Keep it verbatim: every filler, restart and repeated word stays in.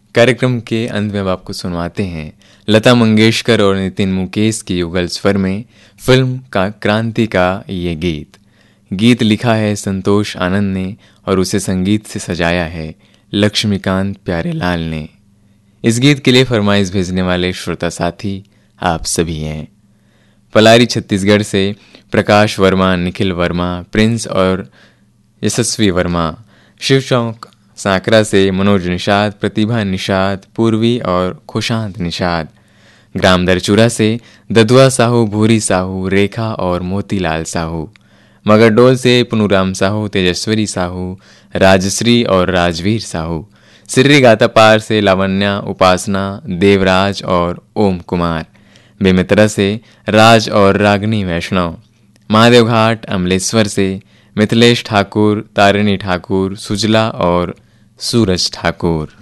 कार्यक्रम के अंत में अब आपको सुनवाते हैं लता मंगेशकर और नितिन मुकेश के युगल स्वर में फिल्म का क्रांति का ये गीत। गीत लिखा है संतोष आनंद ने और उसे संगीत से सजाया है लक्ष्मीकांत प्यारेलाल ने। इस गीत के लिए फरमाइश भेजने वाले श्रोता साथी आप सभी हैं। पलारी छत्तीसगढ़ से प्रकाश वर्मा, निखिल वर्मा, प्रिंस और यशस्वी वर्मा, शिव चौक सांकरा से मनोज निषाद, प्रतिभा निषाद, पूर्वी और खुशांत निषाद, ग्राम दरचूरा से ददुआ साहू, भूरी साहू, रेखा और मोतीलाल साहू, मगरडोल से पुनुराम साहू, तेजस्वरी साहू, राजश्री और राजवीर साहू, सिर्री गातापार से लावण्या, उपासना, देवराज और ओम कुमार, बेमित्रा से राज और रागनी वैष्णव, महादेव घाट अमलेश्वर से मिथिलेश ठाकुर, तारिणी ठाकुर, सुजला और सूरज ठाकुर।